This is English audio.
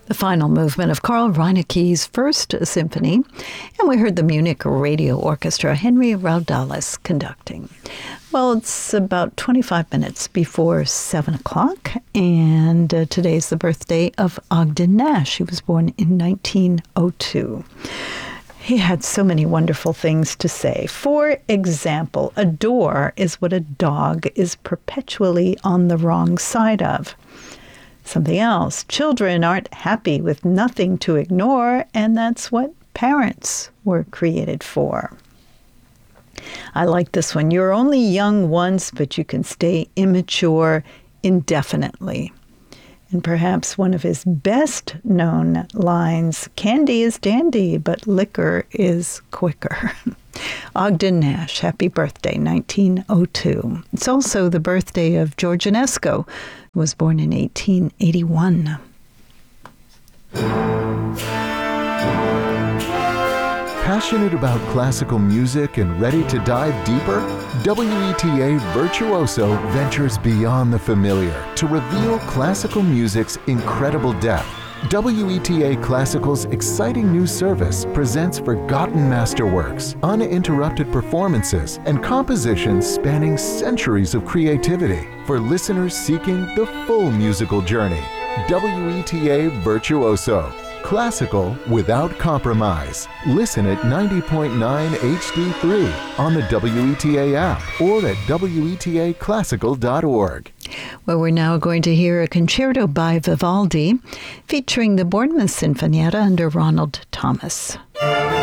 the final movement of Karl Reinecke's First Symphony, and we heard the Munich Radio Orchestra, Henry Raudalis conducting. Well, it's about 25 minutes before 7 o'clock, and today's the birthday of Ogden Nash. He was born in 1902. He had so many wonderful things to say. For example, a door is what a dog is perpetually on the wrong side of. Something else, children aren't happy with nothing to ignore, and that's what parents were created for. I like this one. You're only young once, but you can stay immature indefinitely. And perhaps one of his best known lines, candy is dandy, but liquor is quicker. Ogden Nash, happy birthday, 1902. It's also the birthday of George Enesco, who was born in 1881. Passionate about classical music and ready to dive deeper? WETA Virtuoso ventures beyond the familiar to reveal classical music's incredible depth. WETA Classical's exciting new service presents forgotten masterworks, uninterrupted performances, and compositions spanning centuries of creativity for listeners seeking the full musical journey. WETA Virtuoso. Classical without compromise. Listen at 90.9 HD3 on the WETA app or at WETAclassical.org. Well, we're now going to hear a concerto by Vivaldi featuring the Bournemouth Sinfonietta under Ronald Thomas.